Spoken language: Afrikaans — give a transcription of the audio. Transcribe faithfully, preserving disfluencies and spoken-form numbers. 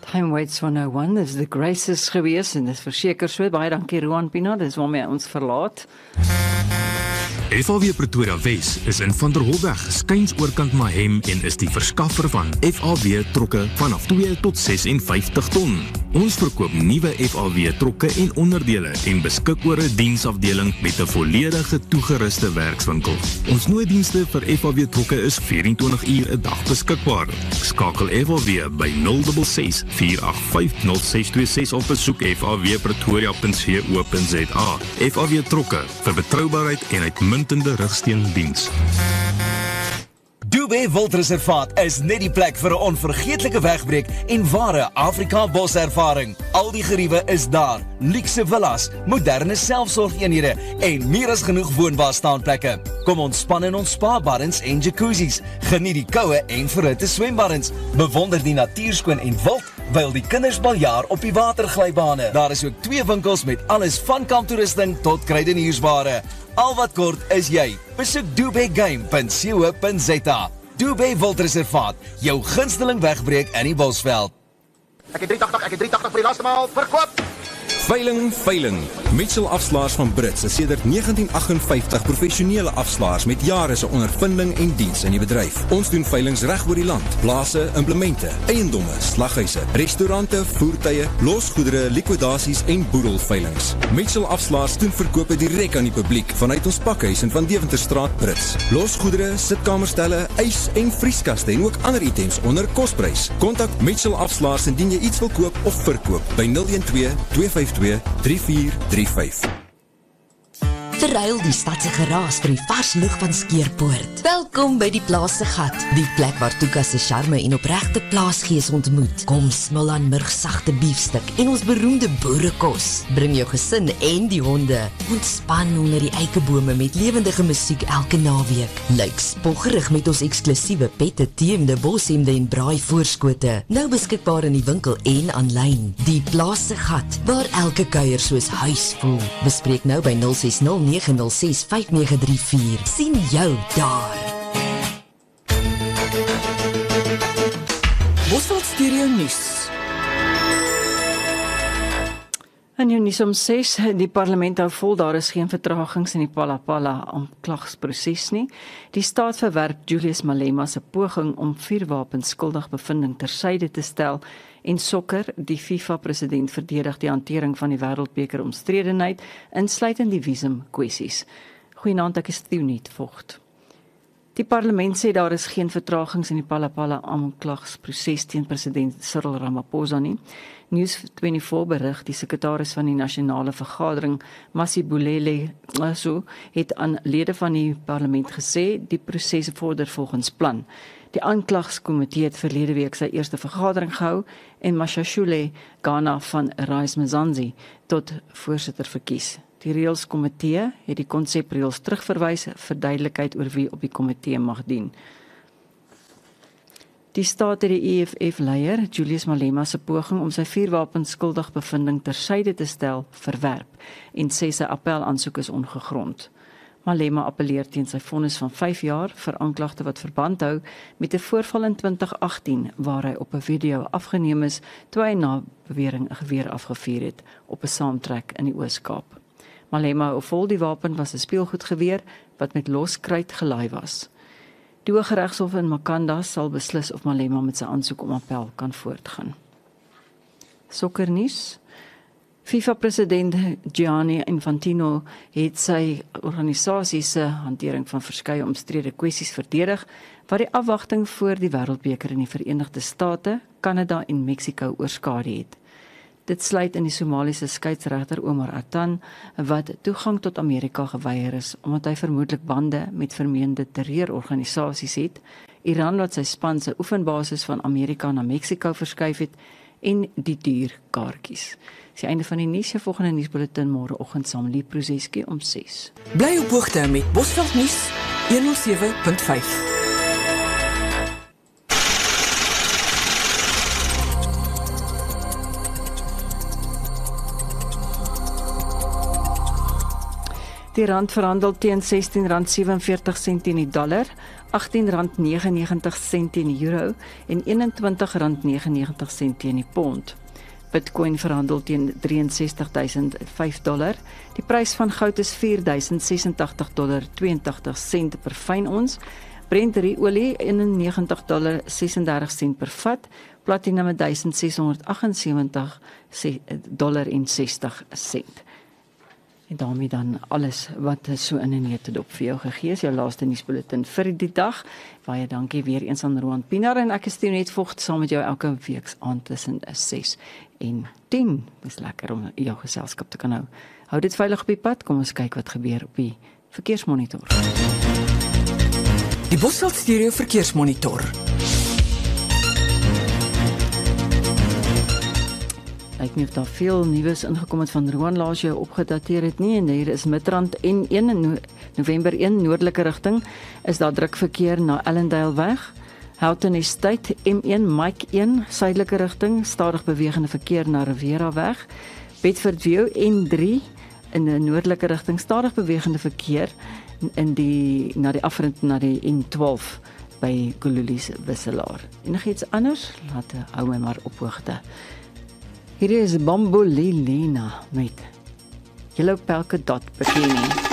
Time waits for no one, dis the Graces gewees en dis verseker so, baie dankie Roan Pina, dis waarmee ons verlaat. F A W Pretoria Wes is in Van der Holweg, skuins oorkant Mahem en is die verskaffer van F A W trokke vanaf twee tot sesenvyftig ton. Ons verkoop nuwe F A W trokke en onderdele en beskik oor 'n diensafdeling met 'n volledige toegeruste werkswinkel. Ons nooddienste vir F A W trokke is vyf-en-twintig uur 'n dag beskikbaar. Skakel F A W by nul ses ses, vier agt vyf, nul ses twee ses of besoek f a w pretoria punt co punt za. F A W trokke vir betroubaarheid en uitmuntende rugsteundiens. Dubé Wildreservaat is net die plek vir 'n onvergeetlike wegbreek en ware Afrika boservaring. Al die geriewe is daar, luukse villas, moderne selfsorgeenhede en meer as genoeg woonbare staanplekke. Kom ontspan in ons spa-baddens en jacuzzis, geniet die koue en verhitte swembaddens, bewonder die natuurskoon en wild, wyl die kinders baljaar op die waterglybane. Daar is ook twee winkels met alles van kamptoerusting tot kruideniersware. Al wat kort is jy. Besoek dubé game punt co punt za. Dubé Wildreservaat, jou gunsteling wegbreek in die Bosveld. Ek het drie agt agt, ek het drie agt agt vir die laaste maal, verkoop! Veiling, veiling. Mitchell Afslaers van Brits is sedert negentien agt vyf professionele afslaers met jare se ondervinding en diens in die bedryf. Ons doen veilings reg oor die land. Plase, implemente, eiendomme, slaghuise, restaurante, voertuie, losgoedere, likwidasies en boedelveilings. Mitchell Afslaers doen verkope direk aan die publiek vanuit ons pakhuis in Van Deventerstraat, Brits. Losgoedere, sitkamerstelle, ys en vrieskaste en ook ander items onder kosprys. Kontak Mitchell Afslaers indien jy iets wil koop of verkoop by nul een twee, twee vyf twee, drie vier drie vyf. Verruil die stadse geraas vir die vars lug van Skeerpoort. Welkom by die Plaas se Gat, die plek waar Tuka se charme en opregte plaasgees ontmoet. Kom smil aan murgsagte biefstuk en ons beroemde boerekos. Bring jou gesin en die honde. Ontspan onder die eikebome met lewendige musiek elke naweek. Lyk spoggerig met ons eksklusiewe pette, teemde, boshemde en braai voorskote. Nou beskikbaar in die winkel en aanlyn. Die Plaas se Gat, waar elke kuier soos huis voel. Bespreek nou by nul ses nul nege nul ses vyf nege drie vier. Sien jou daar. Bosveld Stereo Nuus. In jou nuus om ses, die parlement hou vol, daar is geen vertragings in die Palapala aanklagsproses nie. Die staat verwerp Julius Malema se poging om vuurwapens skuldig bevinding tersyde te stel en sokker, die FIFA-president verdedig die hantering van die wêreldbeker omstredenheid, insluitend die visum kwessies. Goeienaand, ek is Theoniet Vogt. Die parlement sê daar is geen vertragings in die Palapala aanklagsproses teen president Cyril Ramaphosa nie. News vyf-en-twintig berig die sekretaris van die nasionale vergadering, Masibulele Masu, het aan lede van die parlement gesê die proses vorder volgens plan. Die aanklagskomitee het verlede week sy eerste vergadering gehou en Mashashule Ghana van Rise Mzansi tot voorsitter verkies. Die reëlskomitee het die konsepreëls terugverwys vir duidelikheid oor wie op die komitee mag dien. Die staat het die E F F-leier Julius Malema se poging om sy vuurwapens skuldig bevinding tersyde te stel verwerp en sê sy appelaansoek is ongegrond. Malema appeleer teen sy vonnis van vyf jaar vir aanklagte wat verband hou met 'n voorval in twintig agttien waar hy op 'n video afgeneem is toe hy na bewering 'n geweer afgevuur het op 'n saamtrek in die Oos-Kaap. Malema hou vol die wapen was 'n speelgoedgeweer wat met loskruit gelaai was. Die Hooggeregshof in Makanda sal beslis of Malema met sy aansoek om appel kan voortgaan. Sokkernuus. FIFA-president Gianni Infantino het sy organisasie se hantering van verskeie omstrede kwessies verdedig wat die afwagting voor die wêreldbeker in die Verenigde State, Kanada en Mexiko oorskadu het. Dit sluit in die Somaliese skeieregter Omar Atan wat toegang tot Amerika geweier is omdat hy vermoedelik bande met vermeende terreurorganisasies het, Iran wat sy span se oefenbasis van Amerika na Mexiko verskuif het en die duur kaartjies. Dis die einde van die nuus, jou volgende nuusbulletin môreoggend saam Lee Prozeski om ses. Bly op hoogte met Bosveld Nuus honderd sewe punt vyf. Die rand verhandel teen sestien rand sewenveertig sent teen die dollar, agttien rand negenennegentig sent teen die euro en eenentwintig rand negenennegentig sent teen die pond. Bitcoin verhandel teen ses drie ses duisend vyf dollar. Die prys van goud is vier duisend sesentagtig dollar tweeëntagtig sent per fyn ons. Brent olie eenennegentig dollar sesendertig sent per vat. Platinum duisend ses honderd agsewentig dollar en sestig sent. En daarmee dan alles wat so in 'n neutedop vir jou gegee is, jou laaste nuusbulletin vir die dag. Baie dankie weer eens aan Roan Pinaar en ek is net vocht saam met jou elke week aand tussen ses en tien. Dis lekker om jou geselskap te kan hou. Hou dit veilig op die pad, kom ons kyk wat gebeur op die verkeersmonitor. Die Bosveld Stereo Verkeersmonitor. Ek weet nie of daar veel nuus ingekom het van Roan laas jou opgedateer het nie, en hier is Midrand N een in November een noordelike rigting, is daar druk verkeer na Ellendale weg. Houghton Estate M een Mike een suidelike rigting, stadig bewegende verkeer na Riviera weg. Bedford View N drie in 'n noordelike rigting, stadig bewegende verkeer in die na die afrind na die N twaalf by Gululies wisselaar. Enigiets anders? Laat hou my maar op hoogte. Hier is Bambolelina met Yellow Polka Dot Bikini.